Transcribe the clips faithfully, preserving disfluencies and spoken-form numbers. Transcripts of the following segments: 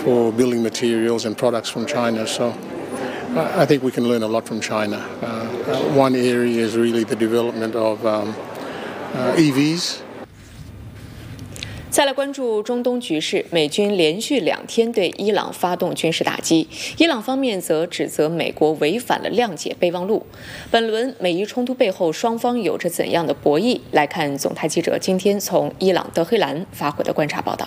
for building materials and products from China. So I think we can learn a lot from China. Uh, uh, one area is really the development of um, uh, E Vs. 再来关注中东局势，美军连续两天对伊朗发动军事打击，伊朗方面则指责美国违反了谅解备忘录。本轮美伊冲突背后，双方有着怎样的博弈？来看总台记者今天从伊朗德黑兰发回的观察报道。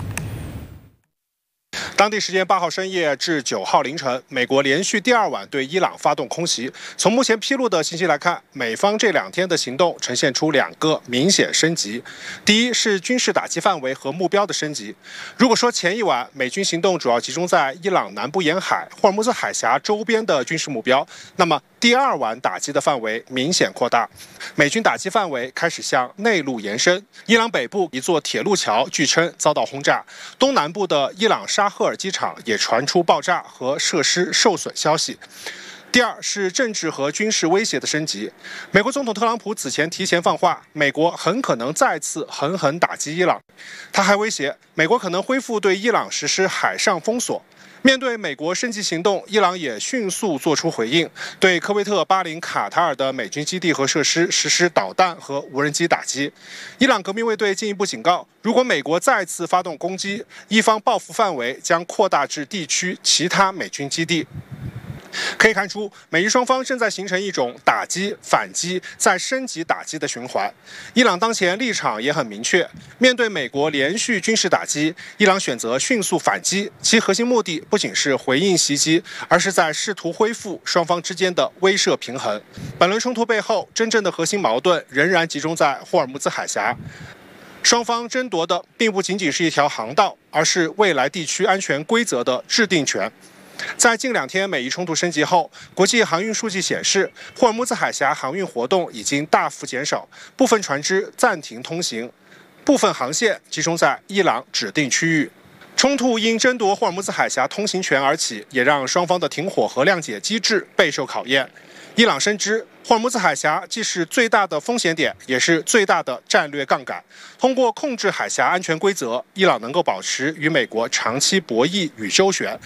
当地时间八号深夜至九号凌晨，美国连续第二晚对伊朗发动空袭。从目前披露的信息来看，美方这两天的行动呈现出两个明显升级。第一是军事打击范围和目标的升级。如果说前一晚美军行动主要集中在伊朗南部沿海、霍尔木兹海峡周边的军事目标，那么第二晚打击的范围明显扩大，美军打击范围开始向内陆延伸。伊朗北部一座铁路桥据称遭到轰炸，东南部的伊朗沙赫尔机场也传出爆炸和设施受损消息。第二是政治和军事威胁的升级。美国总统特朗普此前提前放话，美国很可能再次狠狠打击伊朗。他还威胁，美国可能恢复对伊朗实施海上封锁。 面对美国升级行动，伊朗也迅速做出回应，对科威特、巴林、卡塔尔的美军基地和设施实施导弹和无人机打击。伊朗革命卫队进一步警告，如果美国再次发动攻击，伊方报复范围将扩大至地区其他美军基地。 可以看出，美伊双方正在形成一种打击、反击、再升级打击的循环。伊朗当前立场也很明确，面对美国连续军事打击，伊朗选择迅速反击，其核心目的不仅是回应袭击，而是在试图恢复双方之间的威慑平衡。本轮冲突背后，真正的核心矛盾仍然集中在霍尔木兹海峡。 双方争夺的并不仅仅是一条航道，而是未来地区安全规则的制定权。 在近两天美伊冲突升级后，国际航运数据显示，霍尔木兹海峡航运活动已经大幅减少，部分船只暂停通行，部分航线集中在伊朗指定区域。冲突因争夺霍尔木兹海峡通行权而起，也让双方的停火和谅解机制备受考验。伊朗深知，霍尔木兹海峡既是最大的风险点，也是最大的战略杠杆。通过控制海峡安全规则，伊朗能够保持与美国长期博弈与周旋。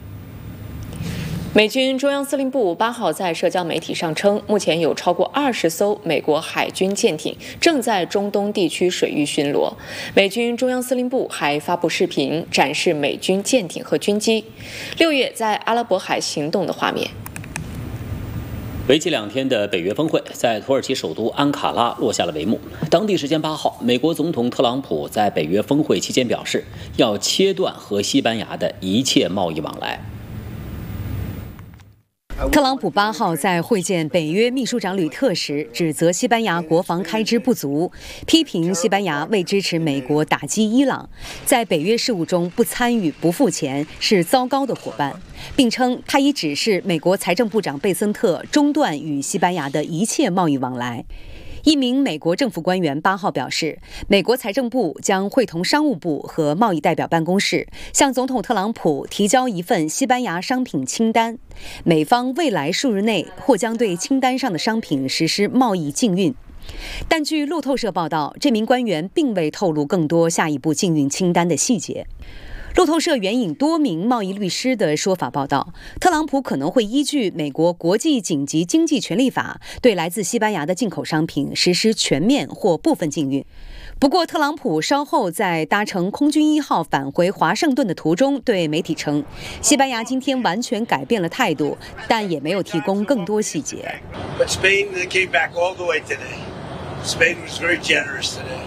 美军中央司令部八号在社交媒体上称，目前有超过二十艘美国海军舰艇正在中东地区水域巡逻。美军中央司令部还发布视频，展示美军舰艇和军机六月在阿拉伯海行动的画面。 为期两天的北约峰会在土耳其首都安卡拉落下了帷幕。当地时间八号，美国总统特朗普在北约峰会期间表示，要切断和西班牙的一切贸易往来。 特朗普八号在会见北约秘书长吕特时，指责西班牙国防开支不足，批评西班牙为支持美国打击伊朗，在北约事务中不参与、不付钱是糟糕的伙伴，并称他已指示美国财政部长贝森特中断与西班牙的一切贸易往来。 一名美国政府官员八号表示，美国财政部将会同商务部和贸易代表办公室向总统特朗普提交一份西班牙商品清单，美方未来数日内或将对清单上的商品实施贸易禁运。但据路透社报道，这名官员并未透露更多下一步禁运清单的细节。 路透社援引多名贸易律师的说法报道，特朗普可能会依据美国国际紧急经济权利法，对来自西班牙的进口商品实施全面或部分禁运。不过，特朗普稍后在搭乘空军一号返回华盛顿的途中，对媒体称，西班牙今天完全改变了态度，但也没有提供更多细节。 But Spain came back all the way today. Spain was very generous today.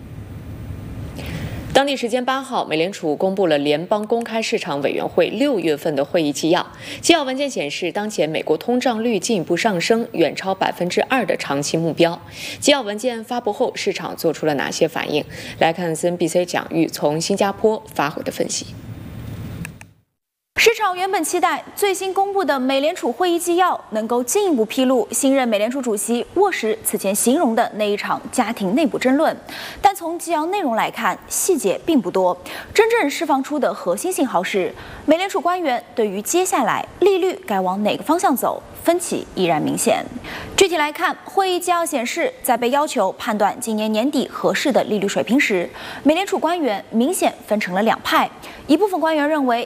当地时间八号，美联储公布了联邦公开市场委员会六月份的会议纪要。纪要文件显示，当前美国通胀率进一步上升，远超百分之二的长期目标。纪要文件发布后，市场做出了哪些反应？来看 C N B C 蒋玉从新加坡发回的分析。 市场原本期待最新公布的美联储会议纪要能够进一步披露新任美联储主席沃什此前形容的那一场家庭内部争论，但从纪要内容来看，细节并不多。真正释放出的核心信号是，美联储官员对于接下来利率该往哪个方向走，分歧依然明显。具体来看，会议纪要显示，在被要求判断今年年底合适的利率水平时，美联储官员明显分成了两派，一部分官员认为